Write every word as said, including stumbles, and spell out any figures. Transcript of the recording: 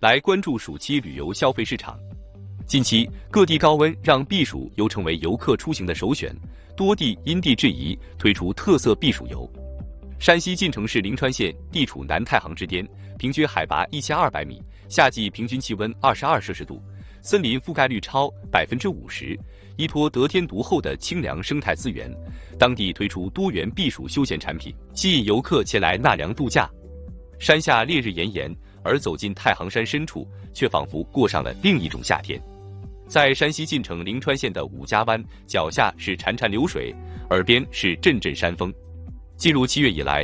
来关注暑期旅游消费市场。近期各地高温让避暑游成为游客出行的首选，多地因地制宜推出特色避暑游。山西晋城市临川县地处南太行之巅，平均海拔一千二百米，夏季平均气温二十二摄氏度，森林覆盖率超百分之五十，依托得天独厚的清凉生态资源，当地推出多元避暑休闲产品，吸引游客前来纳凉度假。山下烈日炎炎，而走进太行山深处，却仿佛过上了另一种夏天。在山西晋城临川县的五家湾，脚下是潺潺流水，耳边是阵阵山风。进入七月以来，